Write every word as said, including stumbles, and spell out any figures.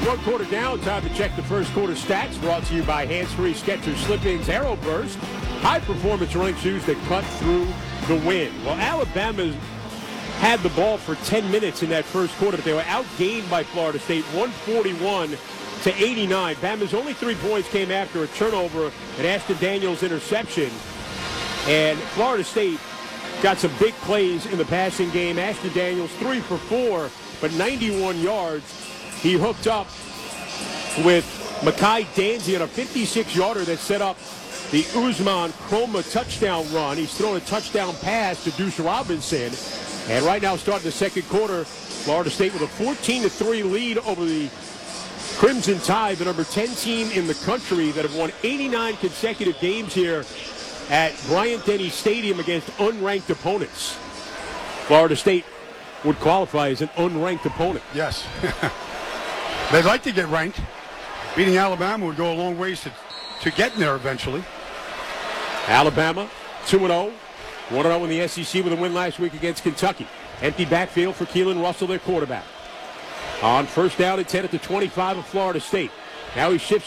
One quarter down. Time to check the first quarter stats. Brought to you by Hands-Free Skechers Slip-Ins Aero Burst. High-performance running shoes that cut through the wind. Well, Alabama had the ball for ten minutes in that first quarter, but they were outgained by Florida State, one forty-one to eighty-nine. Bama's only three points came after a turnover at Ashton Daniels' interception. And Florida State got some big plays in the passing game. Ashton Daniels, three for four, but ninety-one yards. He hooked up with Makai Danzy on a fifty-six yarder that set up the Usman Chroma touchdown run. He's thrown a touchdown pass to Deuce Robinson. And right now, starting the second quarter, Florida State with a fourteen to three lead over the Crimson Tide, the number ten team in the country that have won eighty-nine consecutive games here at Bryant-Denny Stadium against unranked opponents. Florida State would qualify as an unranked opponent. Yes. They'd like to get ranked. Beating Alabama would go a long ways to, to getting there eventually. Alabama, two and oh. one and oh in the S E C with a win last week against Kentucky. Empty backfield for Keelan Russell, their quarterback. On first down and ten at the twenty-five of Florida State. Now he shifts